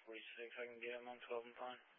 46, I can get him on 12 and fine.